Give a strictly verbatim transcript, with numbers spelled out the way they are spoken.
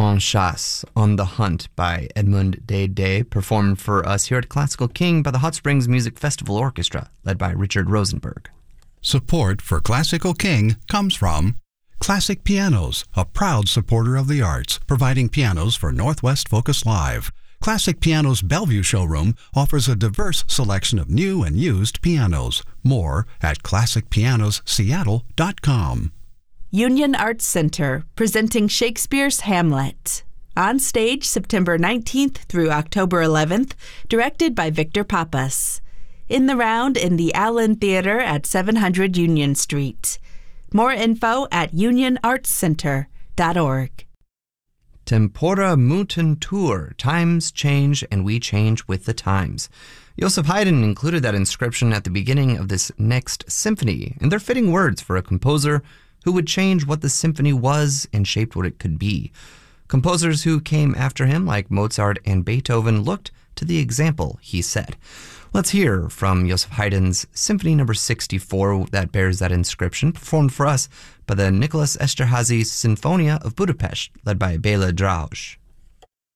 En Chasse, On the Hunt by Edmund de Dey, performed for us here at Classical King by the Hot Springs Music Festival Orchestra, led by Richard Rosenberg. Support for Classical King comes from Classic Pianos, a proud supporter of the arts, providing pianos for Northwest Focus Live. Classic Pianos Bellevue showroom offers a diverse selection of new and used pianos. More at classic pianos seattle dot com. Union Arts Center, presenting Shakespeare's Hamlet. On stage September nineteenth through October eleventh, directed by Victor Pappas. In the round in the Allen Theater at seven hundred Union Street. More info at union arts center dot org. Tempora mutantur, times change and we change with the times. Joseph Haydn included that inscription at the beginning of this next symphony, and they're fitting words for a composer who would change what the symphony was and shaped what it could be. Composers who came after him, like Mozart and Beethoven, looked to the example he set. Let's hear from Joseph Haydn's Symphony number sixty-four that bears that inscription, performed for us by the Nicholas Esterhazy Sinfonia of Budapest, led by Bela Drausch.